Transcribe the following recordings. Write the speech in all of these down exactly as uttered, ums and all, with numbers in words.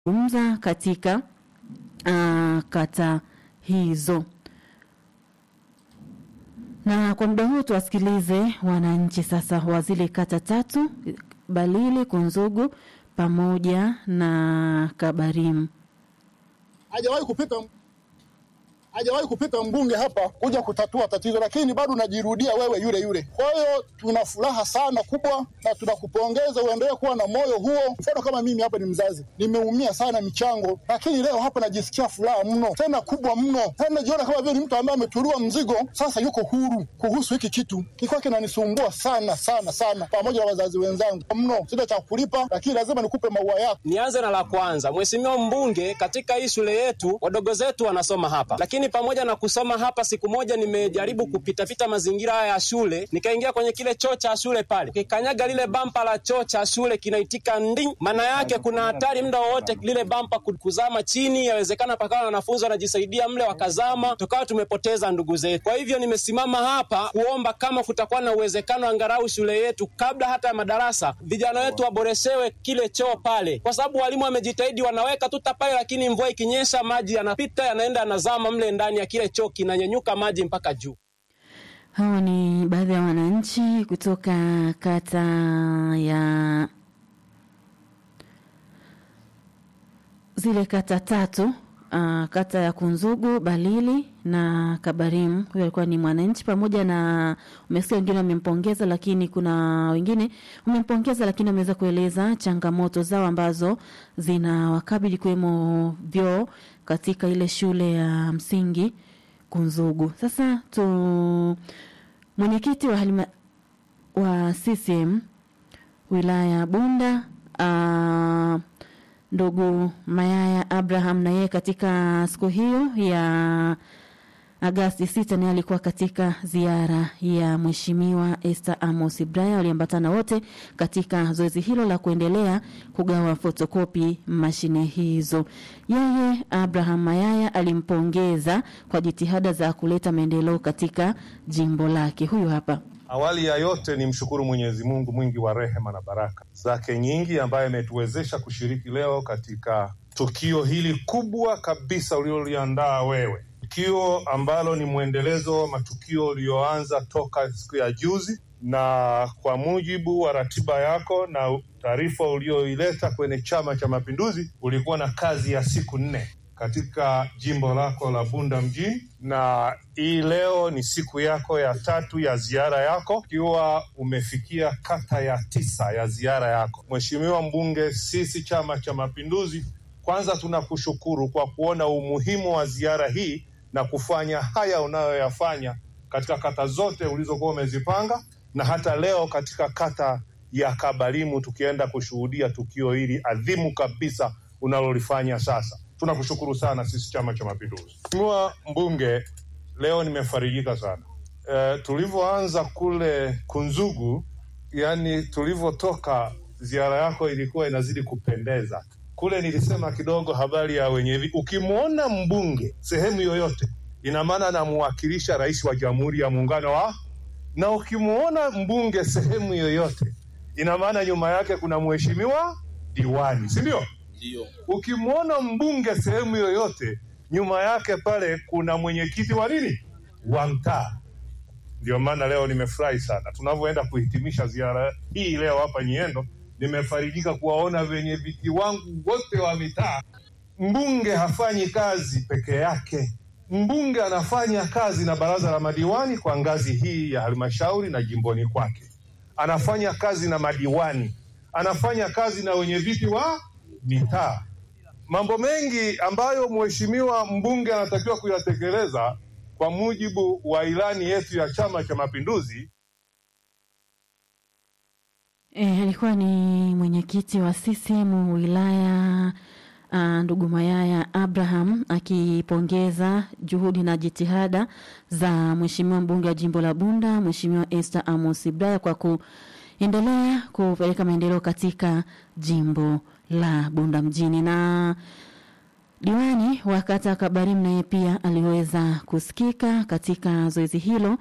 umza katika uh, kata hizo. Na kwa muda huu tuwasikilize wananchi sasa wa zile kata tatu, Balili, Kunzugu pamoja na Kabarimu. Hajawahi kupita Hajawahi kupita mbunge hapa kuja kutatua tatizo, lakini bado unajirudia wewe yule yule. Kwa hiyo tuna furaha sana kubwa na tunakupongeza, uendelee kuwa na moyo huo. Mfano kama mimi hapa ni mzazi, nimeumia sana michango, lakini leo hapa najisikia furaha mno, tena kubwa mno. Tena najiona kama vile mtu ambaye ametuliwa mzigo, sasa yuko huru kuhusu hiki kitu. Kilikuwa kinanisumbua sana sana sana, pamoja na wazazi wenzangu mno. Sina cha kulipa, lakini lazima nikupe maua yako. Nianze na la kwanza. Mheshimiwa mbunge, katika hii shule yetu wadogo zetu wanasoma hapa. Lakini pamoja na kusoma hapa, siku moja nimejaribu kupita pita mazingira haya ya shule, nikaingia kwenye kile choo cha shule pale. Kikanyaga lile bampa la choo cha shule kinaitika nding. Maana yake kuna hatari muda wote lile bampa kuzama chini, yawezekana pakawa wanafunzi wanajisaidia mle wakazama, tukawa tumepoteza ndugu zetu. Kwa hivyo nimesimama hapa kuomba kama kutakuwa na uwezekano angalau shule yetu kabla hata ya madarasa vijana wetu waboreshewe kile choo pale. Kwa sababu walimu wamejitahidi, wanaweka tuta pale, lakini mvua ikinyesha maji yanapita yanaenda yanazama mle ndani ya kile choo, kinanyanyuka maji mpaka juu. Hao ni baadhi ya wananchi kutoka kata ya zile kata tatu, uh, kata ya Kunzugu, Balili na Kabarimu. Huyo alikuwa ni mwananchi, pamoja na umesikia wengine wamempongeza, lakini kuna wengine wamempongeza lakini wameweza kueleza changamoto zao ambazo zinawakabili, kwemo vyoo katika ile shule ya msingi Kunzugu. Sasa tu mwenyekiti wa halima, wa C C M wilaya Bunda, uh, ndugu Mayaya Abraham, na yeye katika siku hiyo ya Agosti sita ni alikuwa katika ziara ya Mheshimiwa Esther Amos Ibrahim. Waliambatana wote katika zoezi hilo la kuendelea kugawa fotokopi mashine hizo. Yeye Abraham Mayaya alimpongeza kwa jitihada za kuleta maendeleo katika jimbo lake. Huyu hapa. Awali ya yote ni mshukuru Mwenyezi Mungu mwingi wa rehema na baraka zake nyingi, ambaye ametuwezesha kushiriki leo katika tukio hili kubwa kabisa uliloliandaa wewe. Tukio ambalo ni mwendelezo wa matukio ulioanza toka siku ya juzi, na kwa mujibu wa ratiba yako na taarifa ulioileta kwenye Chama cha Mapinduzi, ulikuwa na kazi ya siku nne katika jimbo lako la Bunda mjini, na hii leo ni siku yako ya tatu ya ziara yako, ikiwa umefikia kata ya tisa ya ziara yako. Mheshimiwa mbunge, sisi Chama cha Mapinduzi kwanza tunakushukuru kwa kuona umuhimu wa ziara hii na kufanya haya unayoyafanya katika kata zote ulizokuwa umezipanga, na hata leo katika kata ya Kabarimu tukienda kushuhudia tukio hili adhimu kabisa unalolifanya sasa. Tunakushukuru sana sisi Chama cha Mapinduzi. Mheshimiwa mbunge, leo nimefarijika sana. E, tulivyoanza kule Kunzugu, yani tulivyotoka, ziara yako ilikuwa inazidi kupendeza. Kule nilisema kidogo habari ya wenyewe. Ukimwona mbunge sehemu yoyote, ina maana anamuwakilisha rais wa Jamhuri ya Muungano wa, na ukimwona mbunge sehemu yoyote, ina maana nyuma yake kuna mheshimiwa diwani, si ndio? Ndio. Ukimwona mbunge sehemu yoyote, nyuma yake pale kuna mwenyekiti wa nini? Wa mtaa. Ndio maana leo nimefurahi sana tunavyoenda kuhitimisha ziara hii leo hapa Nyiendo. Nimefarijika kuwaona wenye viti wangu wote wa mitaa. Mbunge hafanyi kazi peke yake. Mbunge anafanya kazi na baraza la madiwani kwa ngazi hii ya halmashauri na jimboni kwake. Anafanya kazi na madiwani. Anafanya kazi na wenye viti wa mitaa. Mambo mengi ambayo mheshimiwa mbunge anatakiwa kuyatekeleza kwa mujibu wa ilani yetu ya Chama cha Mapinduzi. Eh, alikuwa ni mwenyekiti wa C C M wilaya uh, ndugu Mayaya Abraham, akipongeza juhudi na jitihada za mheshimiwa mbunge wa jimbo la Bunda, Mheshimiwa Esther Amos Ibrahim, kwa kuendelea kupeleka maendeleo katika jimbo la Bunda mjini. Na diwani wa kata Kabarimu naye pia aliweza kusikika katika zoezi hilo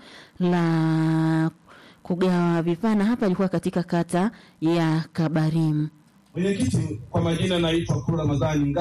la kugawa vifaa, na hapa alikuwa katika kata ya Kabarimu. Mwenyekiti, kwa majina naitwa Kuru Ramadhani.